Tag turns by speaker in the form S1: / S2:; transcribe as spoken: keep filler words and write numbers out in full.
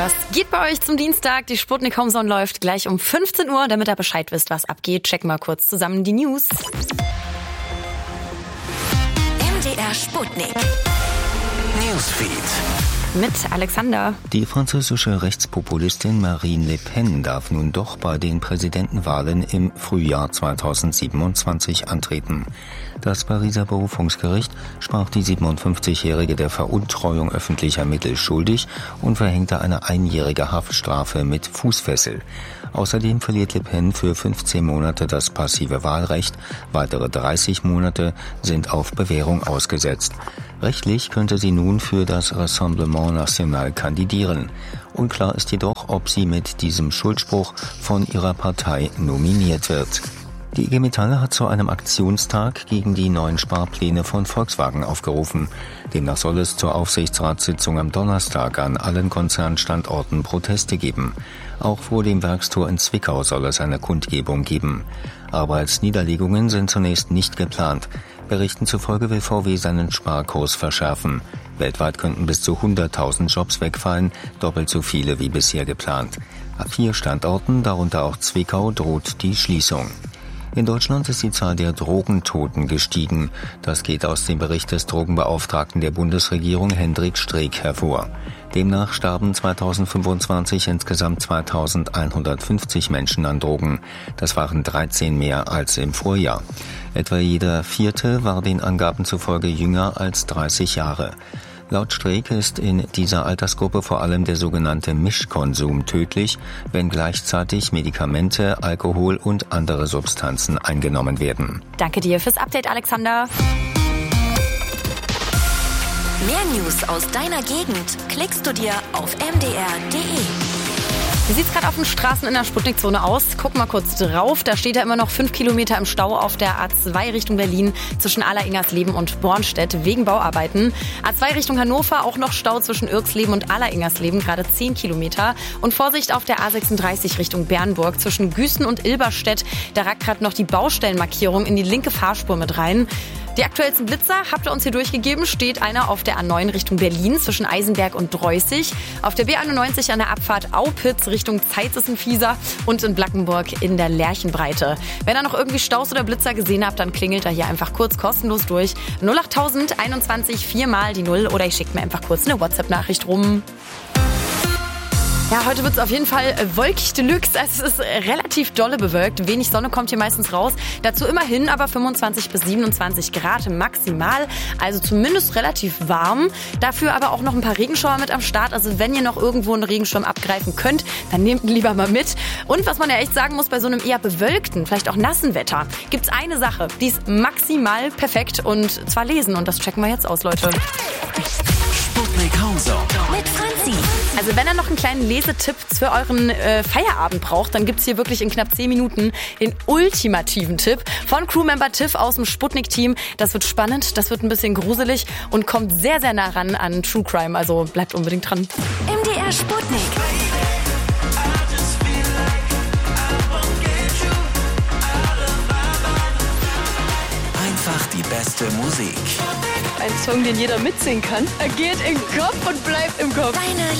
S1: Was geht bei euch zum Dienstag? Die Sputnik Homezone läuft gleich um fünfzehn Uhr. Damit ihr Bescheid wisst, was abgeht, checken wir kurz zusammen die News.
S2: M D R Sputnik Newsfeed
S1: mit Alexander.
S3: Die französische Rechtspopulistin Marine Le Pen darf nun doch bei den Präsidentenwahlen im Frühjahr zweitausendsiebenundzwanzig antreten. Das Pariser Berufungsgericht sprach die siebenundfünfzigjährige der Veruntreuung öffentlicher Mittel schuldig und verhängte eine einjährige Haftstrafe mit Fußfessel. Außerdem verliert Le Pen für fünfzehn Monate das passive Wahlrecht. Weitere dreißig Monate sind auf Bewährung ausgesetzt. Rechtlich könnte sie nun für das Rassemblement National kandidieren. Unklar ist jedoch, ob sie mit diesem Schuldspruch von ihrer Partei nominiert wird. Die I G Metall hat zu einem Aktionstag gegen die neuen Sparpläne von Volkswagen aufgerufen. Demnach soll es zur Aufsichtsratssitzung am Donnerstag an allen Konzernstandorten Proteste geben. Auch vor dem Werkstor in Zwickau soll es eine Kundgebung geben. Arbeitsniederlegungen sind zunächst nicht geplant. Berichten zufolge will V W seinen Sparkurs verschärfen. Weltweit könnten bis zu hunderttausend Jobs wegfallen, doppelt so viele wie bisher geplant. An vier Standorten, darunter auch Zwickau, droht die Schließung. In Deutschland ist die Zahl der Drogentoten gestiegen. Das geht aus dem Bericht des Drogenbeauftragten der Bundesregierung Hendrik Streeck hervor. Demnach starben zweitausendfünfundzwanzig insgesamt zweitausendeinhundertfünfzig Menschen an Drogen. Das waren dreizehn mehr als im Vorjahr. Etwa jeder Vierte war den Angaben zufolge jünger als dreißig Jahre. Laut Streeck ist in dieser Altersgruppe vor allem der sogenannte Mischkonsum tödlich, wenn gleichzeitig Medikamente, Alkohol und andere Substanzen eingenommen werden.
S1: Danke dir fürs Update, Alexander.
S2: Mehr News aus deiner Gegend klickst du dir auf m d r punkt d e.
S1: Wie sieht's gerade auf den Straßen in der Sputnikzone aus? Guck mal kurz drauf. Da steht ja immer noch fünf Kilometer im Stau auf der A zwei Richtung Berlin zwischen Aller-Ingersleben und Bornstedt wegen Bauarbeiten. A zwei Richtung Hannover auch noch Stau zwischen Irksleben und Aller-Ingersleben, gerade zehn Kilometer. Und Vorsicht auf der A sechsunddreißig Richtung Bernburg zwischen Güsten und Ilberstedt. Da ragt gerade noch die Baustellenmarkierung in die linke Fahrspur mit rein. Die aktuellsten Blitzer habt ihr uns hier durchgegeben. Steht einer auf der A neun Richtung Berlin zwischen Eisenberg und Dreußig. Auf der B einundneunzig an der Abfahrt Aupitz Richtung Zeitz ist ein Fieser. Und in Blankenburg in der Lerchenbreite. Wenn ihr noch irgendwie Staus oder Blitzer gesehen habt, dann klingelt er hier einfach kurz kostenlos durch. null achttausend einundzwanzig viermal die Null oder ich schickt mir einfach kurz eine WhatsApp-Nachricht rum. Ja, heute wird es auf jeden Fall wolkig Deluxe. Es ist relativ dolle bewölkt. Wenig Sonne kommt hier meistens raus. Dazu immerhin aber fünfundzwanzig bis siebenundzwanzig Grad maximal. Also zumindest relativ warm. Dafür aber auch noch ein paar Regenschauer mit am Start. Also wenn ihr noch irgendwo einen Regenschirm abgreifen könnt, dann nehmt ihn lieber mal mit. Und was man ja echt sagen muss, bei so einem eher bewölkten, vielleicht auch nassen Wetter, gibt's eine Sache, die ist maximal perfekt und zwar lesen. Und das checken wir jetzt aus, Leute.
S4: Sputnik Homezone
S2: Mit Franzi.
S1: Also wenn ihr noch einen kleinen Lesetipp für euren äh, Feierabend braucht, dann gibt's hier wirklich in knapp zehn Minuten den ultimativen Tipp von Crewmember Tiff aus dem Sputnik-Team. Das wird spannend, das wird ein bisschen gruselig und kommt sehr, sehr nah ran an True Crime. Also bleibt unbedingt dran.
S2: M D R Sputnik.
S4: Einfach die beste Musik.
S5: Ein Song, den jeder mitsingen kann. Er geht in den Kopf und bleibt im Kopf.
S2: Deine